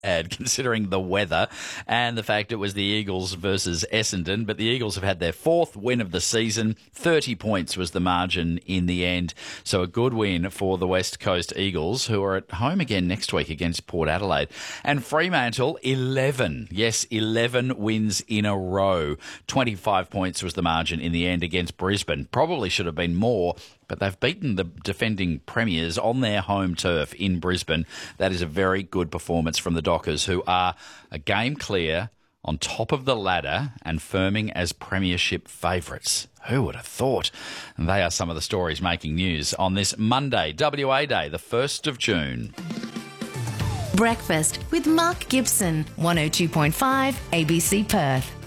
bad considering the weather and the fact it was the Eagles versus Essendon. But the Eagles have had their fourth win of the season. 30 points was the margin in the end. So a good win for the West Coast Eagles, who are at home again next week against Port Adelaide. And Fremantle, 11. Yes, 11 wins in a row. 25 points was the margin in the end against Brisbane. Probably should have been more, but they've beaten the defending premiers on their home turf in Brisbane. That is a very good performance from the Dockers, who are a game clear, on top of the ladder and firming as premiership favourites. Who would have thought? And they are some of the stories making news on this Monday, WA Day, the 1st of June. Breakfast with Mark Gibson, 102.5 ABC Perth.